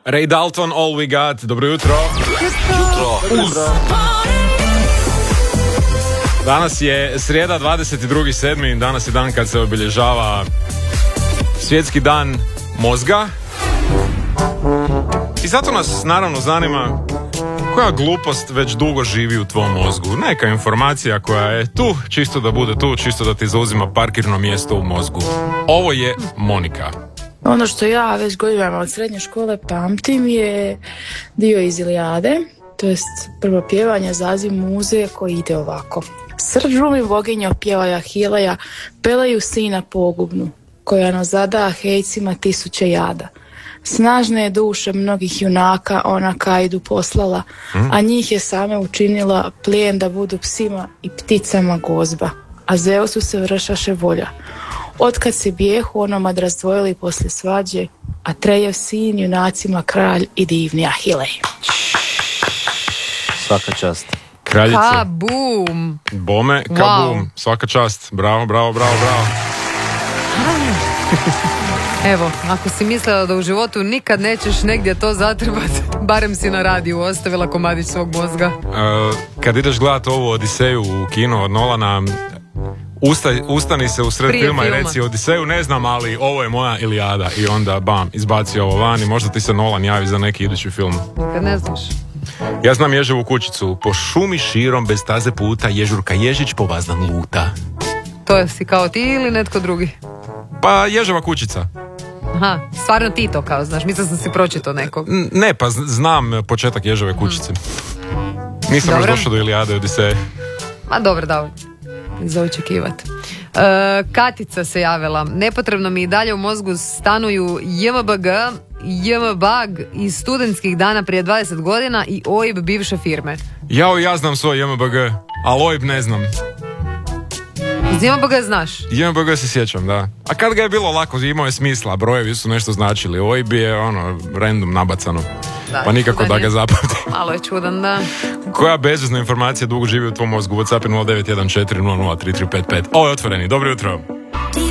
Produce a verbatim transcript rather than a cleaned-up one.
Ray Dalton, All We Got. Dobro jutro. Jutro uz. Danas je srijeda, dvadeset drugi sedmi Danas je dan kad se obilježava svjetski dan mozga. I zato nas naravno zanima koja glupost već dugo živi u tvom mozgu. Neka informacija koja je tu, čisto da bude tu, čisto da ti zauzima parkirno mjesto u mozgu. Ovo je Monika. Ono što ja već godinama od srednje škole pamtim je dio iz Ilijade, to jest prvo pjevanje zaziv muze koji ide ovako. Srđu mi boginjo pjevaja Hileja, peleju sina pogubnu, koja no zada hejcima tisuće jada. Snažne je duše mnogih junaka ona kajdu poslala, a njih je same učinila plijen da budu psima i pticama gozba. A Zeusu se vršaše volja. Otkad se bijehu onomad razdvojili poslije svađe, a Trejev sin junacima kralj i divni Ahilej. Svaka čast. Kraljice. Kabum. Bome, kabum. Wow. Svaka čast. Bravo, bravo, bravo, bravo. Evo, ako si mislila da u životu nikad nećeš negdje to zatrebati, barem si na radiju ostavila komadić svog mozga. Uh, kad ideš gledati ovu Odiseju u kino od Nolana, usta, ustani se u sred Prije filma, filma i reci Odiseju ne znam, ali ovo je moja Ilijada. I onda bam, izbaci ovo van i možda ti se Nolan javi za neki idući film. Nikad ne znaš. Ja znam Ježevu kućicu. Po šumi širom bez staze puta Ježurka Ježić po vazdan luta. To je si kao ti ili netko drugi? Pa Ježeva kućica. Aha, stvarno ti to kao znaš, mislim sam si pročitao nekog. N- Ne, pa z- znam početak Ježeve kućice. Nisam još Dobro. došao do Ilijade i Odiseje. Ma dobro, da, za očekivat. E, Katica se javila. Nepotrebno mi i dalje u mozgu stanuju J M B G, J M B A G iz studentskih dana prije dvadeset godina i O I B bivše firme. Jao, ja znam svoj J M B G, ali O I B ne znam. Iz J M B G znaš? J M B G se sjećam, da. A kad ga je bilo lako, imao je smisla, brojevi su nešto značili. O I B je ono, random nabacano. Da, Pa nikako čudan da je. ga zapamtim. Malo je čudan, da. Koja bezvezna informacija dugo živi u tvom mozgu? WhatsApp nula devet jedan četiri nula nula tri tri pet pet. Ovo je Otvoreni, dobro jutro.